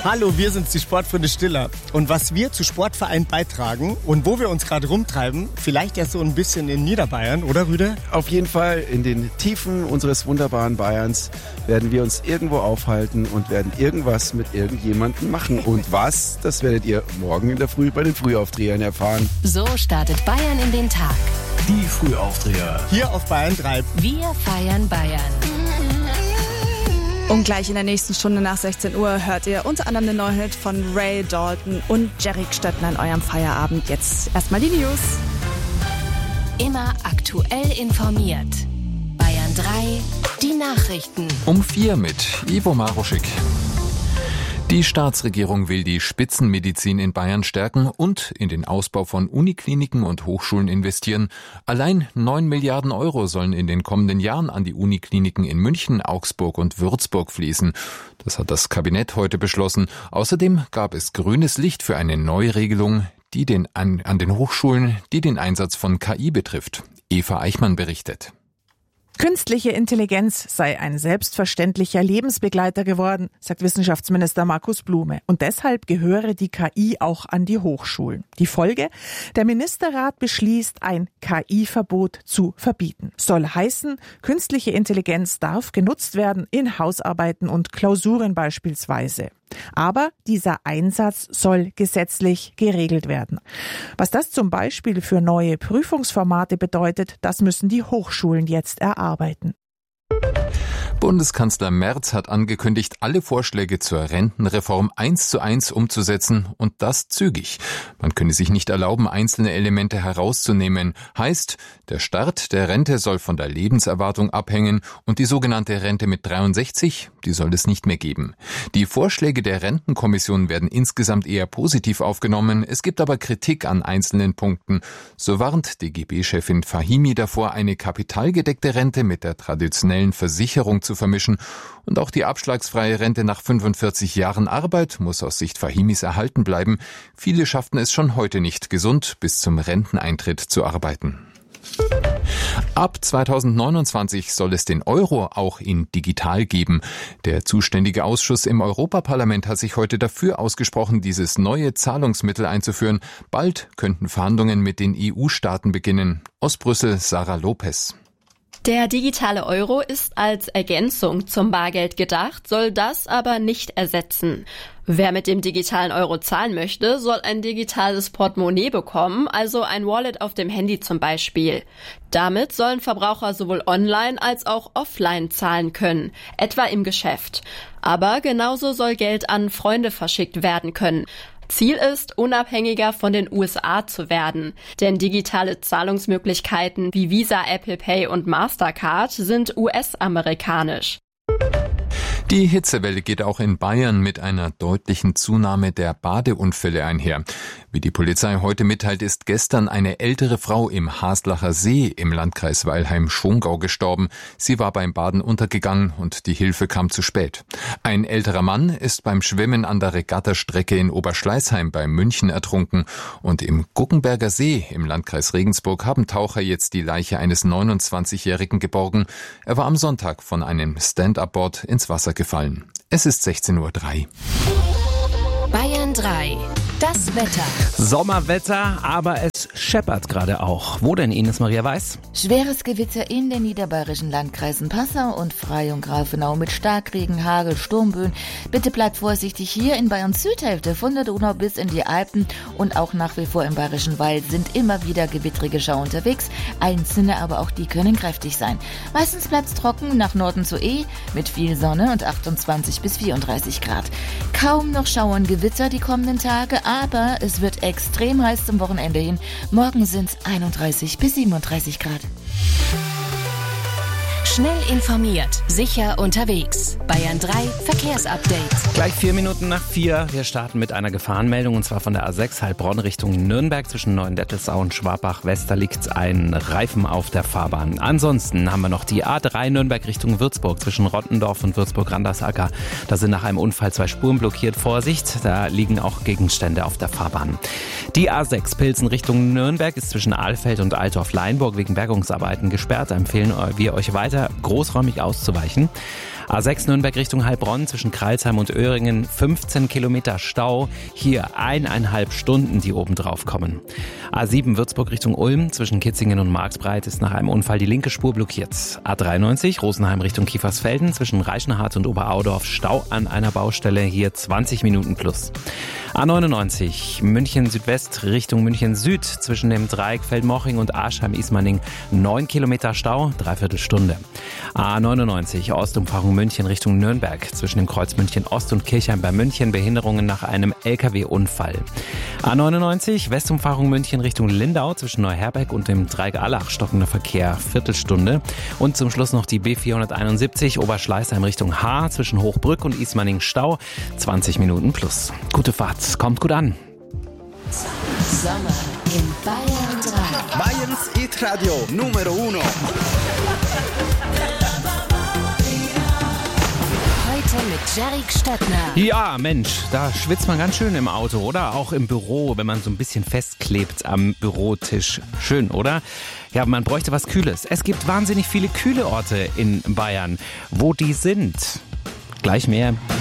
Hallo, wir sind die Sportfreunde Stiller. Und was wir zu Sportverein beitragen und wo wir uns gerade rumtreiben, vielleicht ja so ein bisschen in Niederbayern, oder Rüde? Auf jeden Fall in den Tiefen unseres wunderbaren Bayerns werden wir uns irgendwo aufhalten und werden irgendwas mit irgendjemandem machen. Und was, das werdet ihr morgen in der Früh bei den Frühaufdrehern erfahren. So startet Bayern in den Tag. Die Frühaufdreher. Hier auf Bayern 3. Wir feiern Bayern. Und gleich in der nächsten Stunde nach 16 Uhr hört ihr unter anderem den Neuhit von Ray Dalton und Jerry Stöttner in eurem Feierabend. Jetzt erstmal die News. Immer aktuell informiert. Bayern 3, die Nachrichten. Um 4 mit Ivo Maruschik. Die Staatsregierung will die Spitzenmedizin in Bayern stärken und in den Ausbau von Unikliniken und Hochschulen investieren. Allein 9 Milliarden Euro sollen in den kommenden Jahren an die Unikliniken in München, Augsburg und Würzburg fließen. Das hat das Kabinett heute beschlossen. Außerdem gab es grünes Licht für eine Neuregelung, die an den Hochschulen, die den Einsatz von KI betrifft. Eva Eichmann berichtet. Künstliche Intelligenz sei ein selbstverständlicher Lebensbegleiter geworden, sagt Wissenschaftsminister Markus Blume. Und deshalb gehöre die KI auch an die Hochschulen. Die Folge? Der Ministerrat beschließt, ein KI-Verbot zu verbieten. Soll heißen, künstliche Intelligenz darf genutzt werden in Hausarbeiten und Klausuren beispielsweise. Aber dieser Einsatz soll gesetzlich geregelt werden. Was das zum Beispiel für neue Prüfungsformate bedeutet, das müssen die Hochschulen jetzt erarbeiten. Bundeskanzler Merz hat angekündigt, alle Vorschläge zur Rentenreform 1:1 umzusetzen und das zügig. Man könne sich nicht erlauben, einzelne Elemente herauszunehmen. Heißt, der Start der Rente soll von der Lebenserwartung abhängen und die sogenannte Rente mit 63, die soll es nicht mehr geben. Die Vorschläge der Rentenkommission werden insgesamt eher positiv aufgenommen. Es gibt aber Kritik an einzelnen Punkten. So warnt DGB-Chefin Fahimi davor, eine kapitalgedeckte Rente mit der traditionellen Versicherung zu vermischen. Und auch die abschlagsfreie Rente nach 45 Jahren Arbeit muss aus Sicht Fahimis erhalten bleiben. Viele schafften es schon heute nicht, gesund bis zum Renteneintritt zu arbeiten. Ab 2029 soll es den Euro auch in digital geben. Der zuständige Ausschuss im Europaparlament hat sich heute dafür ausgesprochen, dieses neue Zahlungsmittel einzuführen. Bald könnten Verhandlungen mit den EU-Staaten beginnen. Aus Brüssel Sarah Lopez. Der digitale Euro ist als Ergänzung zum Bargeld gedacht, soll das aber nicht ersetzen. Wer mit dem digitalen Euro zahlen möchte, soll ein digitales Portemonnaie bekommen, also ein Wallet auf dem Handy zum Beispiel. Damit sollen Verbraucher sowohl online als auch offline zahlen können, etwa im Geschäft. Aber genauso soll Geld an Freunde verschickt werden können. Ziel ist, unabhängiger von den USA zu werden. Denn digitale Zahlungsmöglichkeiten wie Visa, Apple Pay und Mastercard sind US-amerikanisch. Die Hitzewelle geht auch in Bayern mit einer deutlichen Zunahme der Badeunfälle einher. Wie die Polizei heute mitteilt, ist gestern eine ältere Frau im Haslacher See im Landkreis Weilheim-Schongau gestorben. Sie war beim Baden untergegangen und die Hilfe kam zu spät. Ein älterer Mann ist beim Schwimmen an der Regattastrecke in Oberschleißheim bei München ertrunken. Und im Guggenberger See im Landkreis Regensburg haben Taucher jetzt die Leiche eines 29-Jährigen geborgen. Er war am Sonntag von einem Stand-up-Board ins Wasser gefallen. Es ist 16:03 Uhr. Bayern 3. Das Wetter. Sommerwetter, aber es scheppert gerade auch. Wo denn, Ines Maria Weiß? Schweres Gewitter in den niederbayerischen Landkreisen Passau und Frei und Grafenau mit Starkregen, Hagel, Sturmböen. Bitte bleibt vorsichtig hier in Bayerns Südhälfte von der Donau bis in die Alpen und auch nach wie vor im Bayerischen Wald sind immer wieder gewittrige Schauer unterwegs. Einzelne aber auch die können kräftig sein. Meistens bleibt es trocken, nach Norden zu mit viel Sonne und 28 bis 34 Grad. Kaum noch Schauer und Gewitter die kommenden Tage, aber es wird extrem heiß zum Wochenende hin. Morgen sind es 31 bis 37 Grad. Schnell informiert, sicher unterwegs. Bayern 3 Verkehrsupdate. Gleich 4:04. Wir starten mit einer Gefahrenmeldung und zwar von der A6 Heilbronn Richtung Nürnberg. Zwischen Neuendettelsau und Schwabach-West, da liegt ein Reifen auf der Fahrbahn. Ansonsten haben wir noch die A3 Nürnberg Richtung Würzburg zwischen Rottendorf und Würzburg-Randersacker. Da sind nach einem Unfall 2 Spuren blockiert. Vorsicht, da liegen auch Gegenstände auf der Fahrbahn. Die A6 Pilsen Richtung Nürnberg ist zwischen Ahlfeld und Altdorf-Leinburg wegen Bergungsarbeiten gesperrt. Da empfehlen wir euch weiter großräumig auszuweichen. A6 Nürnberg Richtung Heilbronn zwischen Crailsheim und Öhringen 15 Kilometer Stau. Hier 1,5 Stunden, die oben drauf kommen. A7 Würzburg Richtung Ulm zwischen Kitzingen und Marxbreit ist nach einem Unfall die linke Spur blockiert. A93 Rosenheim Richtung Kiefersfelden zwischen Reichenhall und Oberaudorf Stau an einer Baustelle, hier 20 Minuten plus. A99 München Südwest Richtung München Süd zwischen dem Dreieck Feldmoching und Aschheim-Ismaning 9 Kilometer Stau, 3/4 Stunde. A99 Ostumfahrung München Richtung Nürnberg zwischen dem Kreuz München Ost und Kirchheim bei München Behinderungen nach einem LKW-Unfall. A99 Westumfahrung München Richtung Lindau zwischen Neuherberg und dem Dreieck Allach stockender Verkehr, Viertelstunde. Und zum Schluss noch die B471 Oberschleißheim Richtung Haar zwischen Hochbrück und Ismaning Stau, 20 Minuten plus. Gute Fahrt, kommt gut an. Sommer in Bayern 3. Bayerns Hit-Radio Numero Uno. Heute mit Jerrik Stettner. Ja, Mensch, da schwitzt man ganz schön im Auto, oder? Auch im Büro, wenn man so ein bisschen festklebt am Bürotisch. Schön, oder? Ja, man bräuchte was Kühles. Es gibt wahnsinnig viele kühle Orte in Bayern. Wo die sind, gleich mehr.